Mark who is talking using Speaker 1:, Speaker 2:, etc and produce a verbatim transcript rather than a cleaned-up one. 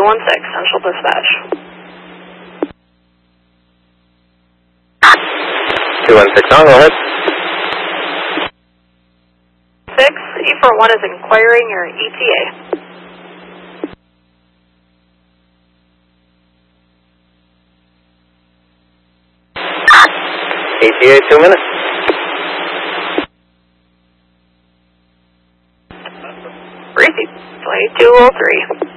Speaker 1: two one six, Central Dispatch.
Speaker 2: two one six on, go ahead.
Speaker 1: six, E four one is inquiring your E T A.
Speaker 2: E T A, two minutes.
Speaker 1: Receive, twenty-two oh three.